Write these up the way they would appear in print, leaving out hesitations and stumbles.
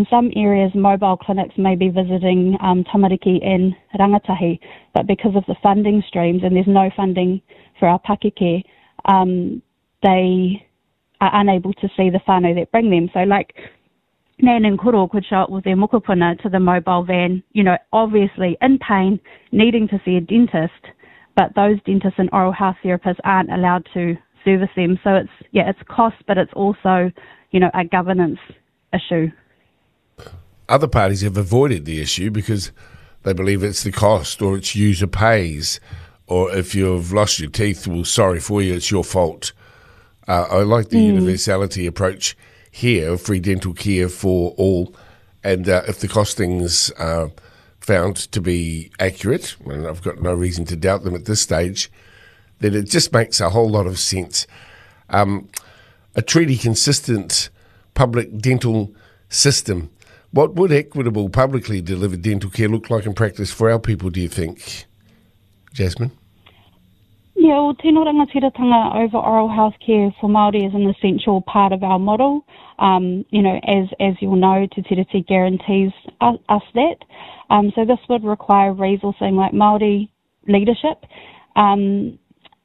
in some areas, mobile clinics may be visiting tamariki and rangatahi, but because of the funding streams, and there's no funding for our pakeke, they are unable to see the whānau that bring them. So like Nan and Kuro could show up with their mokopuna to the mobile van, obviously in pain, needing to see a dentist, but those dentists and oral health therapists aren't allowed to service them. So it's cost, but it's also, a governance issue. Other parties have avoided the issue because they believe it's the cost, or it's user pays, or if you've lost your teeth, well, sorry for you, it's your fault. I like the universality approach here, free dental care for all, and if the costings are found to be accurate, and I've got no reason to doubt them at this stage, then it just makes a whole lot of sense. A treaty-consistent public dental system. What would equitable, publicly delivered dental care look like in practice for our people, do you think, Jasmine? Yeah, well, tino rangatiratanga over oral health care for Māori is an essential part of our model. As you'll know, Te Tiriti guarantees us that. So this would require resourcing like Māori leadership and,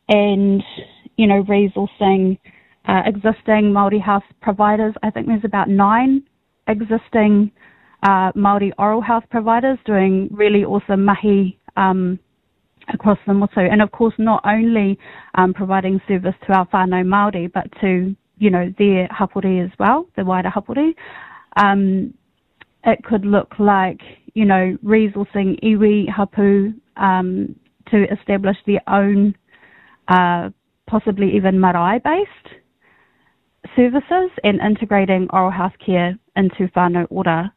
resourcing existing Māori health providers. I think there's about 9 existing Māori oral health providers doing really awesome mahi across the motu. And of course, not only providing service to our whānau Māori, but to, their hapori as well, the wider hapori. It could look like, resourcing iwi hapu to establish their own, possibly even marae-based services and integrating oral health care into whānau ora.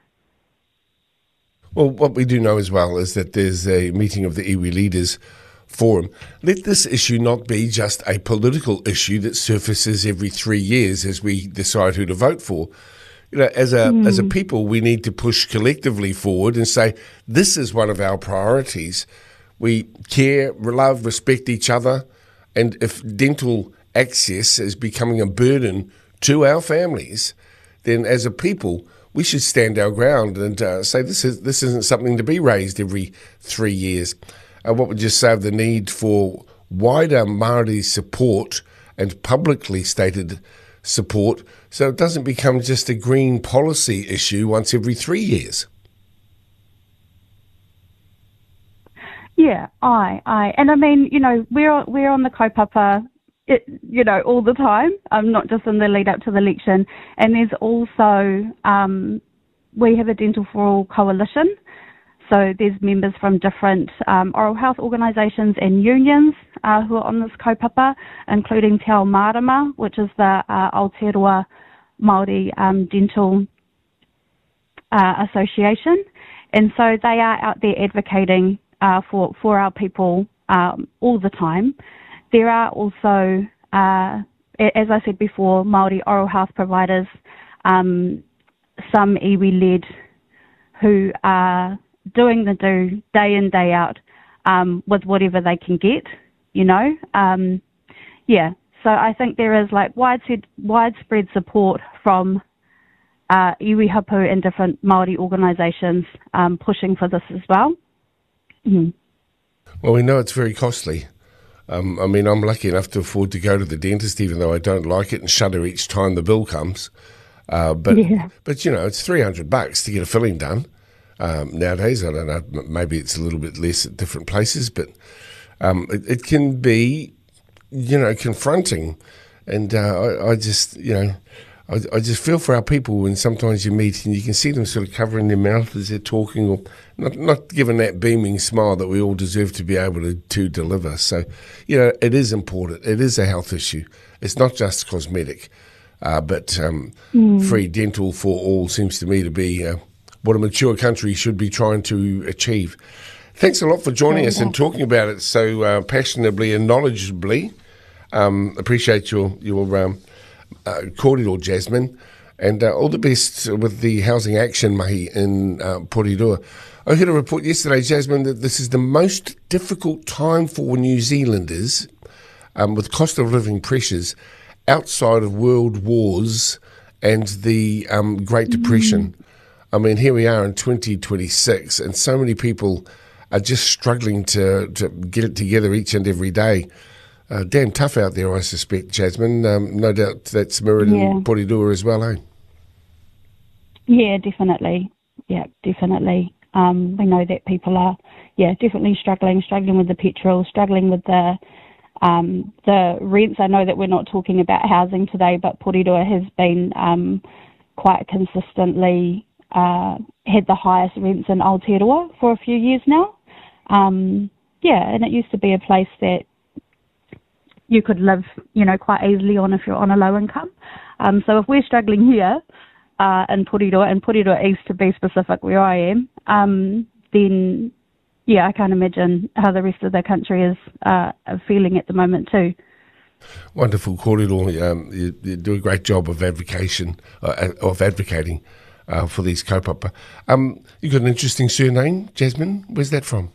Well, what we do know as well is that there's a meeting of the iwi leaders forum. Let this issue not be just a political issue that surfaces every 3 years as we decide who to vote for. As a people, we need to push collectively forward and say, this is one of our priorities. We care, love, respect each other, and if dental access is becoming a burden to our families, then as a people, we should stand our ground and say this isn't something to be raised every 3 years. What would you say of the need for wider Māori support and publicly stated support so it doesn't become just a green policy issue once every 3 years? Yeah, and I mean, we're on the kaupapa, all the time, not just in the lead up to the election. And there's also, we have a Dental for All coalition. So there's members from different oral health organisations and unions who are on this kaupapa, including Te Ao Marama, which is the Aotearoa Māori Dental Association. And so they are out there advocating for our people all the time. There are also, as I said before, Māori oral health providers, some iwi-led, who are doing the do day in, day out, with whatever they can get, So I think there is like widespread support from iwi hapu and different Māori organisations pushing for this as well. Mm-hmm. Well, we know it's very costly. I'm lucky enough to afford to go to the dentist, even though I don't like it, and shudder each time the bill comes. But it's $300 to get a filling done. Nowadays, I don't know, maybe it's a little bit less at different places, but it can be, confronting. And I just feel for our people when sometimes you meet and you can see them sort of covering their mouth as they're talking, or not given that beaming smile that we all deserve to be able to deliver. So, it is important. It is a health issue. It's not just cosmetic, but free dental for all seems to me to be what a mature country should be trying to achieve. Thanks a lot for joining us and talking about it so passionately and knowledgeably. Appreciate your cordial, Jasmine, and all the best with the Housing Action Mahi in Porirua. I heard a report yesterday, Jasmine, that this is the most difficult time for New Zealanders with cost of living pressures outside of world wars and the Great Depression. I mean, here we are in 2026, and so many people are just struggling to get it together each and every day. Damn tough out there, I suspect, Jasmine. No doubt that's mirrored in Porirua as well, eh? Yeah, definitely. Yeah, definitely. We know that people are, definitely struggling with the petrol, struggling with the rents. I know that we're not talking about housing today, but Porirua has been quite consistently had the highest rents in Aotearoa for a few years now. And it used to be a place that you could live, quite easily on if you're on a low income. So if we're struggling here in Porirua, and Porirua East to be specific, where I am, then I can't imagine how the rest of the country is feeling at the moment too. Wonderful, Kōrero. You do a great job of advocating for these kaupapa. You've got an interesting surname, Jasmine. Where's that from?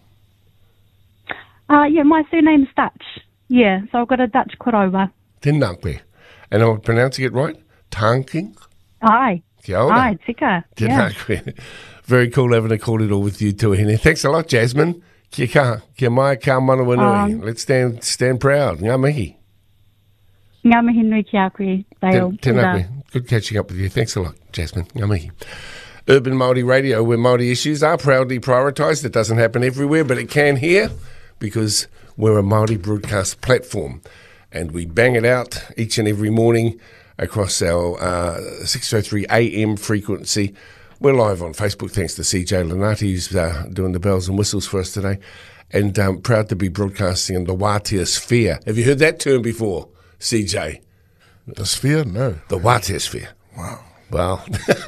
My surname's Dutch. Yeah, so I've got a Dutch korowa. Tēnā koe. And I'm pronouncing it right? Tānking? Aye. Kia ora. Aye, tika. Tēnā koe. Very cool having a kōrero with you too, Hene. Thanks a lot, Jasmine. Kia ka. Kia mai ka manawanui. Let's stand proud. Ngā mihi. Ngā mihi nui ki a koe, Dale. Tēnā koe. Good catching up with you. Thanks a lot, Jasmine. Ngā mihi. Urban Māori Radio, where Māori issues are proudly prioritised. It doesn't happen everywhere, but it can here because we're a Māori broadcast platform and we bang it out each and every morning across our 603 AM frequency. We're live on Facebook, thanks to CJ Lenati, who's doing the bells and whistles for us today, and proud to be broadcasting in the Wātea sphere. Have you heard that term before, CJ? The sphere? No. The Wātea sphere. Wow. Well,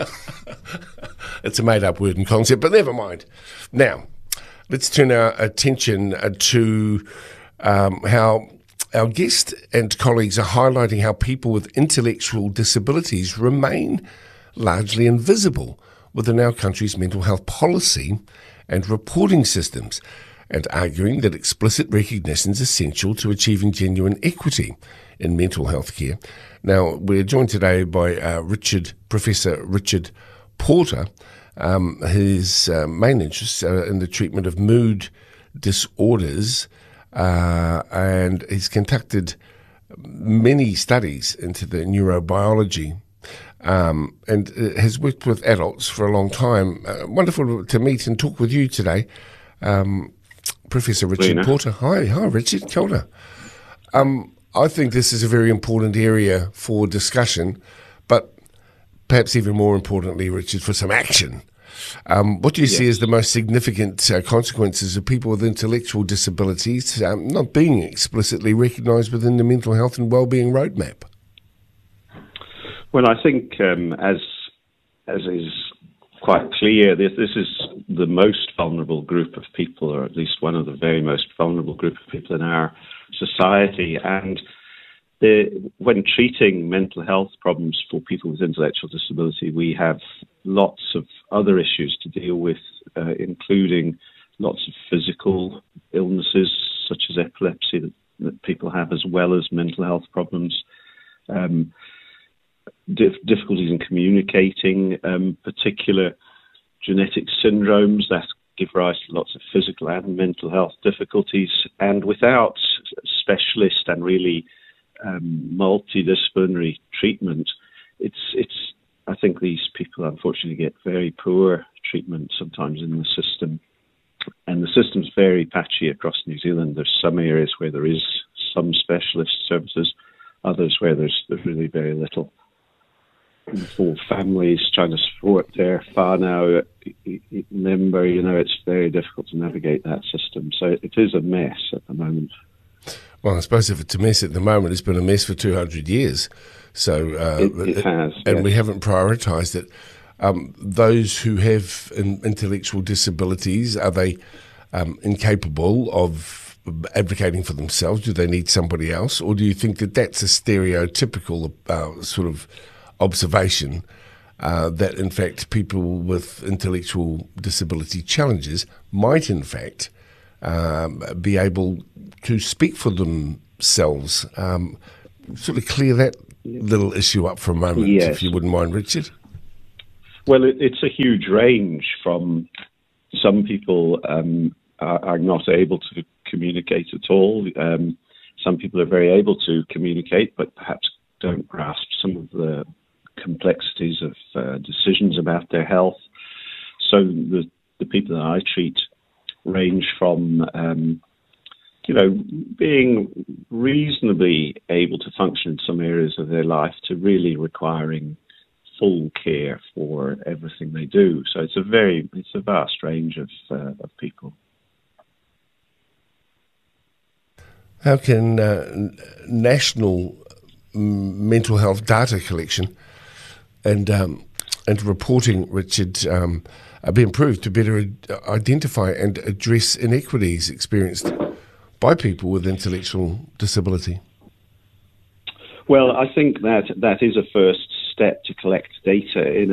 it's a made-up word and concept, but never mind. Now, let's turn our attention to how our guest and colleagues are highlighting how people with intellectual disabilities remain largely invisible within our country's mental health policy and reporting systems, and arguing that explicit recognition is essential to achieving genuine equity in mental health care. Now, we're joined today by Professor Richard Porter. His main interests are in the treatment of mood disorders, and he's conducted many studies into the neurobiology and has worked with adults for a long time. Wonderful to meet and talk with you today, Professor Richard Porter. Hi, Richard. Kia ora. I think this is a very important area for discussion, but perhaps even more importantly, Richard, for some action. What do you see as the most significant consequences of people with intellectual disabilities not being explicitly recognised within the mental health and wellbeing roadmap? Well, I think as is quite clear, this is the most vulnerable group of people, or at least one of the very most vulnerable group of people in our society. And when treating mental health problems for people with intellectual disability, we have lots of other issues to deal with, including lots of physical illnesses, such as epilepsy, that people have, as well as mental health problems. Difficulties in communicating, particular genetic syndromes that give rise to lots of physical and mental health difficulties. And without specialist and really multidisciplinary treatment, I think these people unfortunately get very poor treatment sometimes in the system. And the system's very patchy across New Zealand. There's some areas where there is some specialist services, others where there's really very little. For families trying to support their whānau member, it's very difficult to navigate that system. So it is a mess at the moment. Well, I suppose if it's a mess at the moment, it's been a mess for 200 years. So it has. And we haven't prioritised it. Those who have intellectual disabilities, are they incapable of advocating for themselves? Do they need somebody else? Or do you think that that's a stereotypical sort of observation that, in fact, people with intellectual disability challenges might, in fact, be able to speak for themselves? Sort of clear that little issue up for a moment, if you wouldn't mind, Richard. Well, it's a huge range from some people are not able to communicate at all. Some people are very able to communicate, but perhaps don't grasp some of the complexities of decisions about their health. So the people that I treat range from, being reasonably able to function in some areas of their life to really requiring full care for everything they do. So it's a vast range of people. How can national mental health data collection and reporting, Richard, be improved to better identify and address inequities experienced by people with intellectual disability? Well, I think that is a first step to collect data in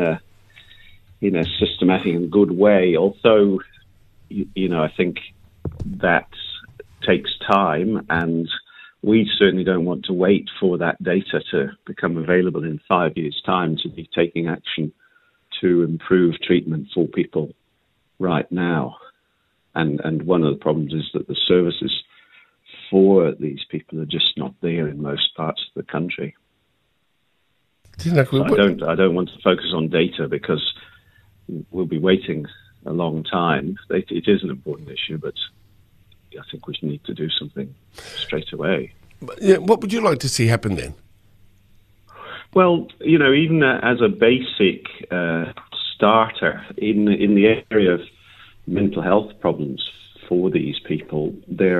a systematic and good way. Although, I think that takes time, and we certainly don't want to wait for that data to become available in 5 years' time to be taking action to improve treatment for people right now. And one of the problems is that the services for these people are just not there in most parts of the country. So I don't want to focus on data because we'll be waiting a long time. It is an important issue, but I think we need to do something straight away. Yeah, what would you like to see happen then? Well, even as a basic starter in the area of mental health problems for these people,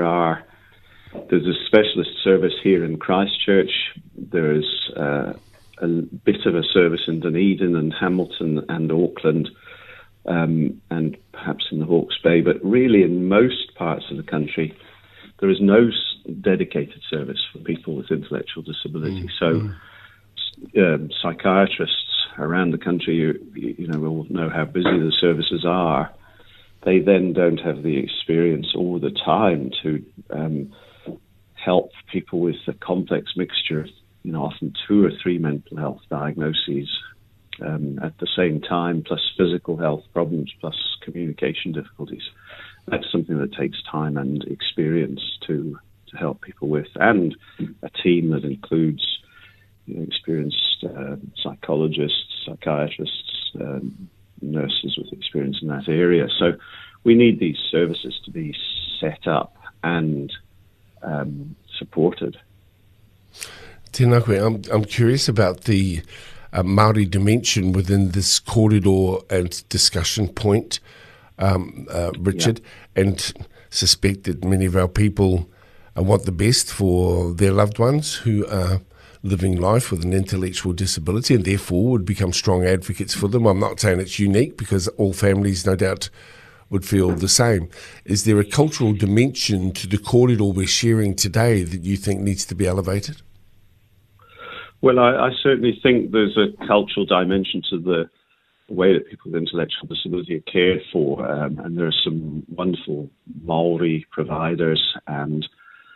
there's a specialist service here in Christchurch. There's a bit of a service in Dunedin and Hamilton and Auckland, and perhaps in the Hawke's Bay. But really, in most parts of the country, there is no dedicated service for people with intellectual disability. So psychiatrists around the country, will know how busy the services are. They then don't have the experience or the time to help people with a complex mixture of, often 2 or 3 mental health diagnoses at the same time, plus physical health problems, plus communication difficulties. That's something that takes time and experience to help people with, and a team that includes experienced psychologists, psychiatrists, nurses with experience in that area. So we need these services to be set up and supported. Tinakwe, I'm curious about the Māori dimension within this corridor and discussion point, Richard, and suspect that many of our people want the best for their loved ones who are living life with an intellectual disability and therefore would become strong advocates for them. I'm not saying it's unique because all families, no doubt, would feel the same. Is there a cultural dimension to the corridor we're sharing today that you think needs to be elevated? Well, I certainly think there's a cultural dimension to the way that people with intellectual disability are cared for, and there are some wonderful Māori providers, and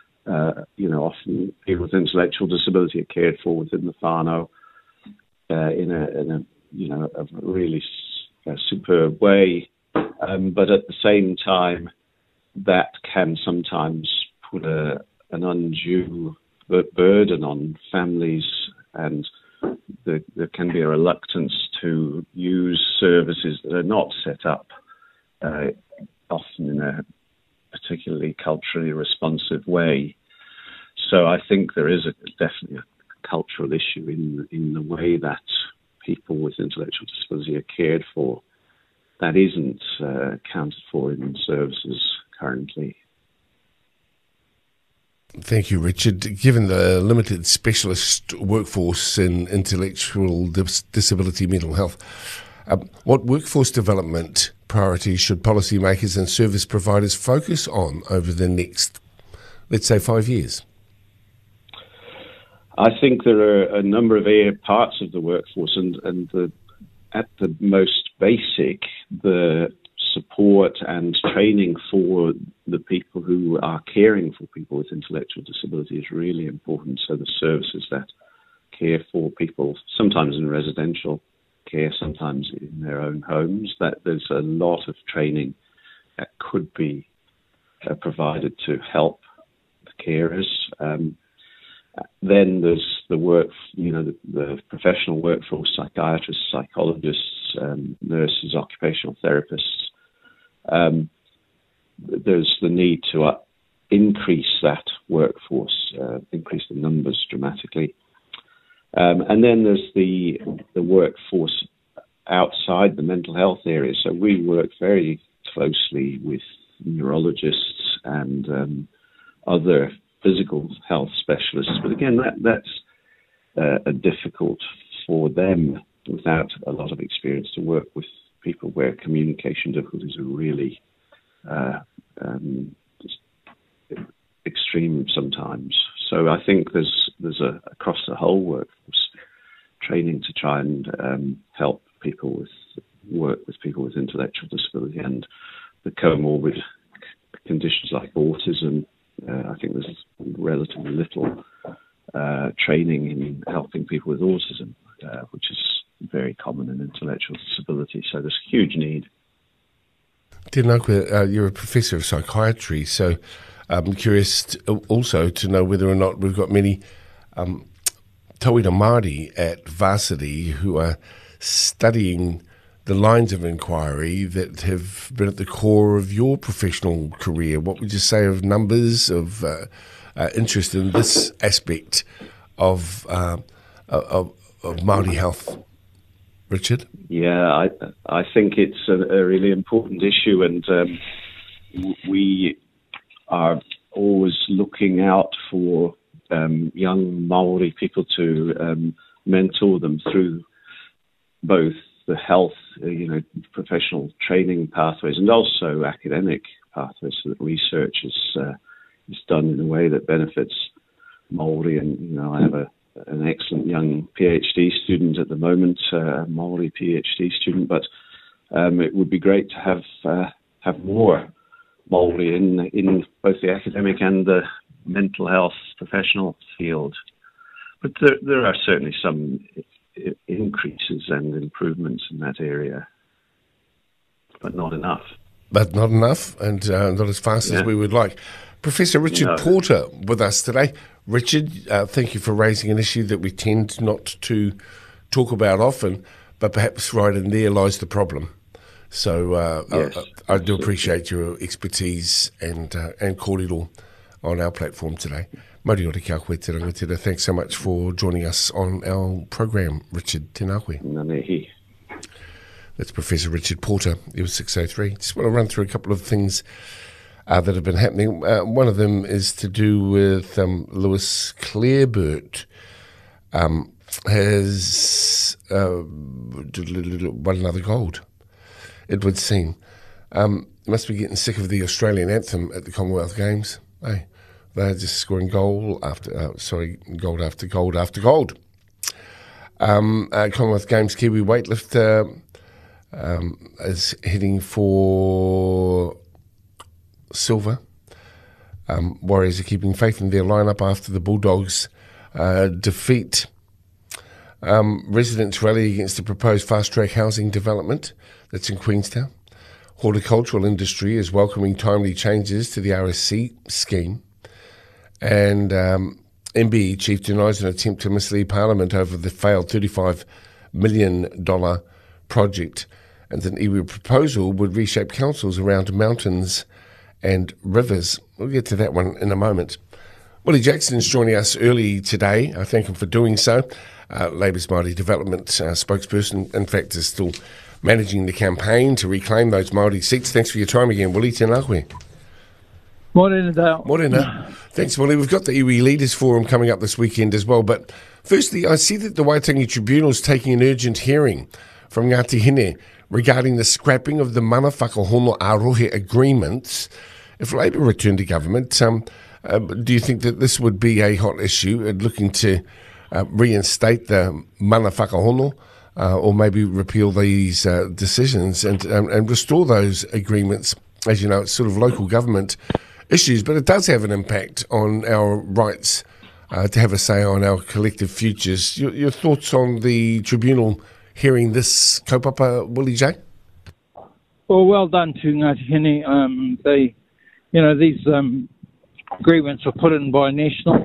often people with intellectual disability are cared for within the whānau in a really superb way. But at the same time, that can sometimes put an undue burden on families, and there can be a reluctance to use services that are not set up, often in a particularly culturally responsive way. So I think there is definitely a cultural issue in the way that people with intellectual disability are cared for that isn't accounted for in services currently. Thank you, Richard. Given the limited specialist workforce in intellectual disability mental health, what workforce development priorities should policymakers and service providers focus on over the next, let's say, 5 years? I think there are a number of parts of the workforce, and at the most basic, the support and training for the people who are caring for people with intellectual disability is really important. So the services that care for people, sometimes in residential care, sometimes in their own homes. That there's a lot of training that could be provided to help the carers. Then there's the work, the professional workforce, psychiatrists, psychologists, nurses, occupational therapists. There's the need to increase that workforce, increase the numbers dramatically. And then there's the workforce outside the mental health area. So we work very closely with neurologists and other physical health specialists. But again, that's difficult for them without a lot of experience to work with people where communication difficulties are really extreme sometimes. So I think there's across the whole workforce training to try and help people work with people with intellectual disability and the comorbid conditions like autism. I think there's relatively little training in helping people with autism, which is very common in intellectual disability. So there's a huge need. Tinakwe, you're a professor of psychiatry, so I'm curious also to know whether or not we've got many tauira Māori at varsity who are studying the lines of inquiry that have been at the core of your professional career. What would you say of numbers of interest in this aspect of Māori health? Richard? Yeah, I think it's a really important issue, and we are always looking out for young Māori people to mentor them through both the health, professional training pathways and also academic pathways, so that research is done in a way that benefits Māori. And, I have an excellent young PhD student at the moment, a Māori PhD student, but it would be great to have more Māori in both the academic and the mental health professional field. But there are certainly some increases and improvements in that area, but not enough. But not enough, and not as fast as we would like. Professor Richard Porter with us today. Richard, thank you for raising an issue that we tend not to talk about often, but perhaps right in there lies the problem. So yes, I do appreciate your expertise and kōrero on our platform today. Moriori kia koe te rangatira. Thanks so much for joining us on our program, Richard. Tēnā koe. Ngā mihi. That's Professor Richard Porter. He was 603. Just want to run through a couple of things that have been happening. One of them is to do with Lewis Clareburt has won another gold, it would seem. Must be getting sick of the Australian anthem at the Commonwealth Games. Hey, they're just scoring gold after gold after gold. Commonwealth Games Kiwi weightlifter is heading for silver. Warriors are keeping faith in their lineup after the Bulldogs defeat. Residents rally against the proposed fast-track housing development that's in Queenstown. Horticultural industry is welcoming timely changes to the RSC scheme. And MBE chief denies an attempt to mislead Parliament over the failed $35 million project, and an iwi proposal would reshape councils around mountains and rivers. We'll get to that one in a moment. Willie Jackson's joining us early today. I thank him for doing so. Labour's Māori Development spokesperson, in fact, is still managing the campaign to reclaim those Māori seats. Thanks for your time again, Willie. Tēnā koe. Morena Dale. Morena. Thanks, Willie. We've got the Iwi Leaders Forum coming up this weekend as well. But firstly, I see that the Waitangi Tribunal is taking an urgent hearing from Ngāti Hine regarding the scrapping of the Mana Whakahono Ārohe agreements. If Labour returned to government, do you think that this would be a hot issue, looking to reinstate the Mana Whakahono, or maybe repeal these decisions and restore those agreements? As you know, it's sort of local government issues, but it does have an impact on our rights to have a say on our collective futures. Your thoughts on the tribunal hearing this kaupapa, Willie J? Well done to Ngāti Hine. These agreements were put in by National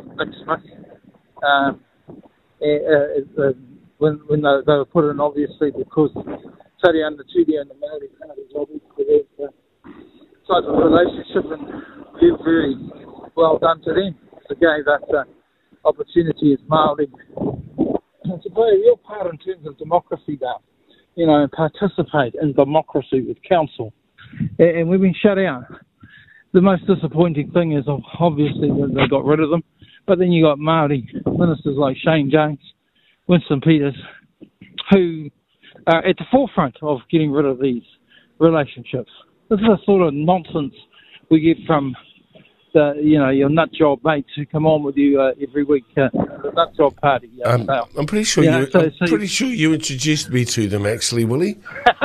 when they were put in, obviously, because Tari Anatudi and the Māori Party lobbied for that type of relationship, and they're very well done to them. They gave us opportunity as Māori to play a real part in terms of democracy now, and participate in democracy with council. And we've been shut out. The most disappointing thing is obviously that they got rid of them, but then you got Māori ministers like Shane Jones, Winston Peters, who are at the forefront of getting rid of these relationships. This is the sort of nonsense we get from your nut job mates who come on with you every week, the nut job party. I'm pretty sure pretty sure you introduced me to them, actually, Willie.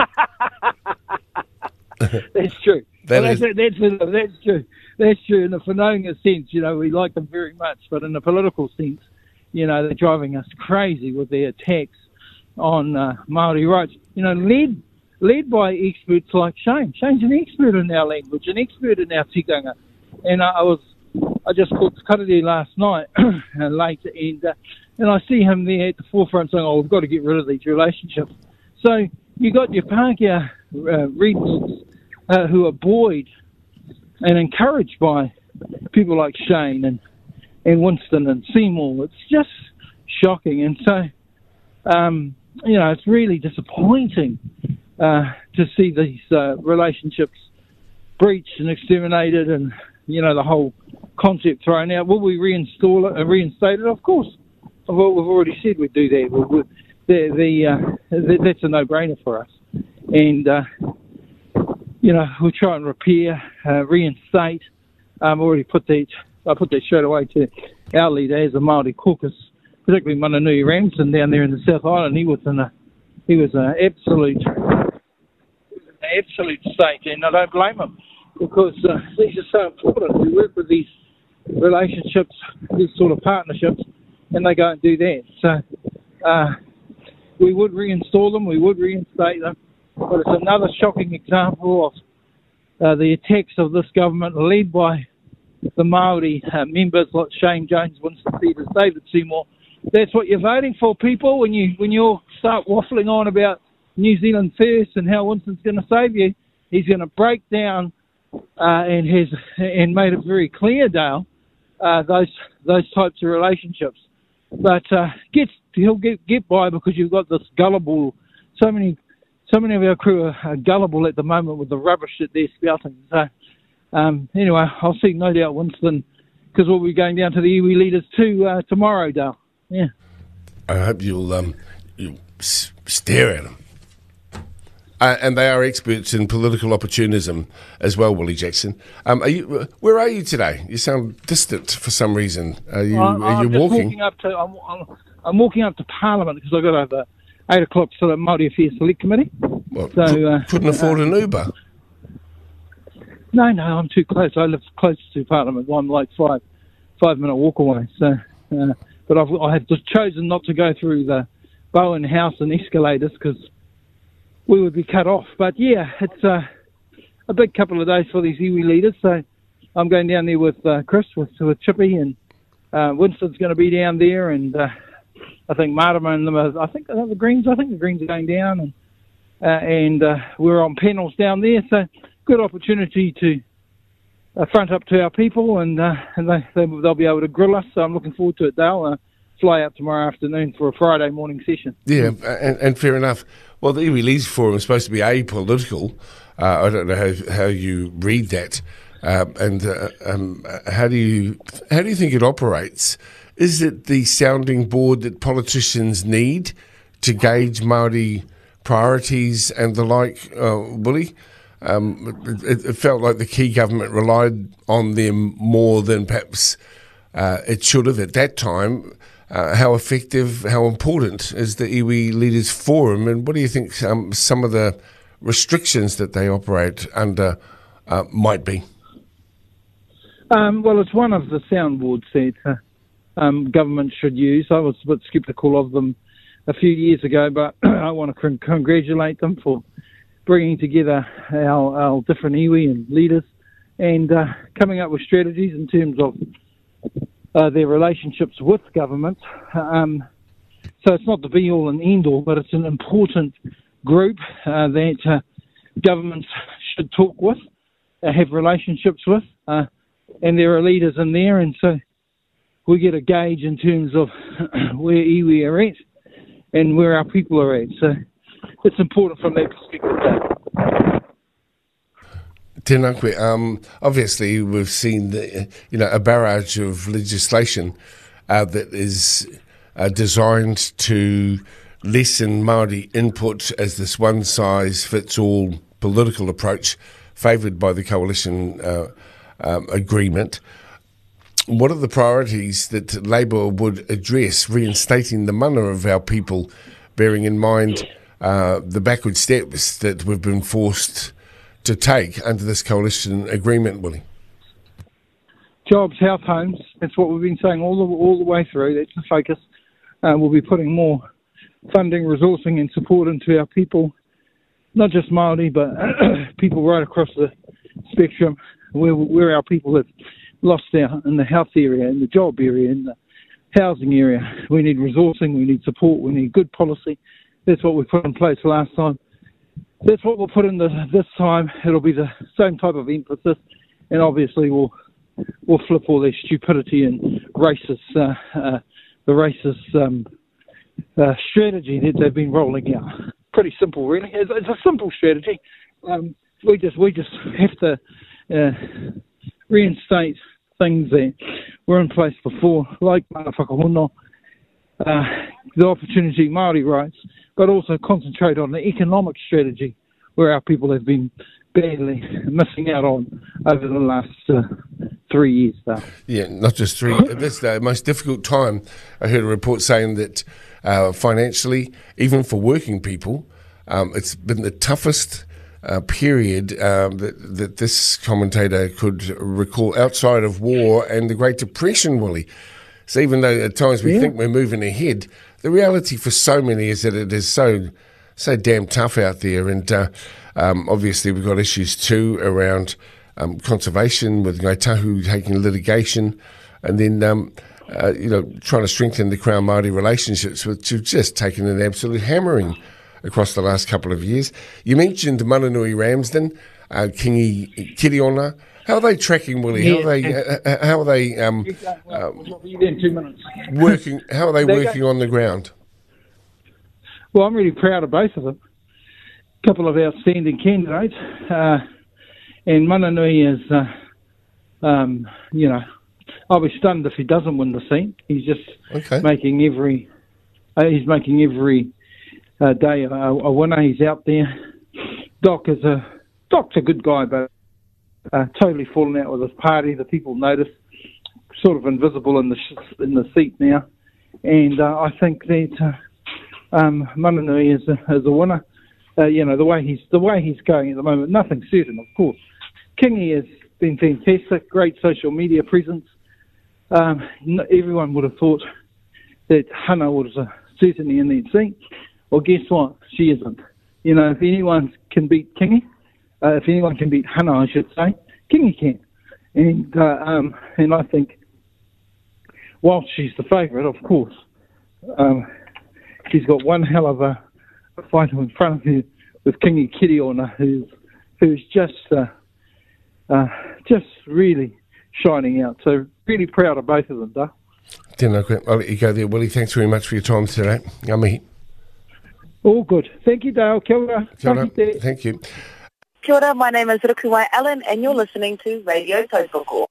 That's true. That's true. That's true. In the whanaunga sense, we like them very much, but in the political sense, they're driving us crazy with their attacks on Māori rights. Led by experts like Shane. Shane's an expert in our language, an expert in our tikanga. And I just caught Karere last night late, and I see him there at the forefront saying, we've got to get rid of these relationships. So you got your Pākehā rednecks who are buoyed and encouraged by people like Shane and Winston and Seymour. It's just shocking. And so, it's really disappointing to see these relationships breached and exterminated, and the whole concept thrown out. Will we reinstate it? Of course. Well, we've already said we'd do that. That's a no-brainer for us. And we'll try and repair, reinstate. I put that straight away to our leader as a Māori caucus, particularly Mananui Ramsden down there in the South Island. He was an absolute state, and I don't blame him, because these are so important. We work with these relationships, these sort of partnerships, and they go and do that. So we would reinstall them, we would reinstate them, but it's another shocking example of the attacks of this government, led by the Māori members like Shane Jones, Winston Peters, David Seymour. That's what you're voting for, people, when you start waffling on about New Zealand first and how Winston's going to save you. He's going to break down and made it very clear, Dale, those types of relationships. But he'll get by because you've got this gullible. So many of our crew are gullible at the moment with the rubbish that they're spouting. So anyway, I'll see, no doubt, Winston, because we'll be going down to the iwi leaders too tomorrow, Dale. Yeah. I hope you'll stare at them. And they are experts in political opportunism as well, Willie Jackson. Where are you today? You sound distant for some reason. Are you walking? I'm walking up to Parliament because I've got over 8 o'clock to the Māori Affairs Select Committee. Well, so couldn't afford an Uber? No, I'm too close. I live close to Parliament. I'm like 5-minute walk away. So, but I have just chosen not to go through the Bowen House and escalators because we would be cut off. But yeah, it's a big couple of days for these iwi leaders. So I'm going down there with Chris, with Chippy, and Winston's going to be down there, and I think Martima and them are, I think the Greens are going down, and we're on panels down there. So good opportunity to front up to our people, and they'll be able to grill us. So I'm looking forward to it, Dale. Fly out tomorrow afternoon for a Friday morning session. Yeah, and fair enough. Well, the iwi Leaders Forum is supposed to be apolitical. I don't know how you read that, and how do you think it operates? Is it the sounding board that politicians need to gauge Māori priorities and the like, Willie? It felt like the key government relied on them more than perhaps it should have at that time. How effective, how important is the iwi Leaders Forum, and what do you think some of the restrictions that they operate under might be? Well, it's one of the soundboards that government should use. I was a bit sceptical of them a few years ago, but I want to congratulate them for bringing together our different iwi and leaders and coming up with strategies in terms of their relationships with government. So it's not the be-all and end-all, but it's an important group that governments should talk with, have relationships with, and there are leaders in there, and so we get a gauge in terms of where iwi are at and where our people are at. So it's important from that perspective. Tēnā koe. Obviously, we've seen a barrage of legislation that is designed to lessen Māori input as this one-size-fits-all political approach favoured by the coalition agreement. What are the priorities that Labour would address, reinstating the mana of our people, bearing in mind the backward steps that we've been forced to take under this coalition agreement, Willie? Jobs, health, homes, that's what we've been saying all the way through. That's the focus. We'll be putting more funding, resourcing and support into our people, not just Māori, but people right across the spectrum, where our people have lost out in the health area, in the job area, in the housing area. We need resourcing, we need support, we need good policy. That's what we put in place last time. That's what we'll put in this time. It'll be the same type of emphasis, and obviously we'll flip all their stupidity and racist, the racist strategy that they've been rolling out. Pretty simple, really. It's a simple strategy. We just have to reinstate things that were in place before, like mana whakahono, the opportunity, Māori rights, but also concentrate on the economic strategy where our people have been badly missing out on over the last 3 years. Yeah, not just 3. This the most difficult time. I heard a report saying that financially, even for working people, it's been the toughest period that this commentator could recall outside of war and the Great Depression, Willie. So even though at times we think we're moving ahead, the reality for so many is that it is so damn tough out there. And obviously we've got issues too around conservation with Ngāi Tahu taking litigation, and then trying to strengthen the Crown Māori relationships, which have just taken an absolute hammering across the last couple of years. You mentioned Mananui Ramsden, Kingi Kiriona. How are they tracking, Willie? Yeah. How are they working? How are they working on the ground? Well, I'm really proud of both of them. A couple of outstanding candidates, and Mananui is, I'll be stunned if he doesn't win the seat. He's just making every day a winner. He's out there. Doc's a good guy, but totally fallen out with his party. The people notice, sort of invisible in the seat now, and I think that Mananui is a winner. The way he's going at the moment, nothing's certain, of course. Kingi has been fantastic, great social media presence. Everyone would have thought that Hannah was certainly in that seat. Well, guess what? She isn't. If anyone can beat Kingi, if anyone can beat Hannah, I should say, Kingi can. And I think, whilst she's the favourite, of course, she's got one hell of a fighter in front of her with Kingi Kiriona, who's just really shining out. So really proud of both of them, Duh. Tēnā koe. I'll let you go there, Willie. Thanks very much for your time today. Ngā mihi. All good. Thank you, Dale. Kia ora. Kia ora. Thank you. Kia ora, my name is Rukuwai Allen, and you're listening to Radio Tautoko.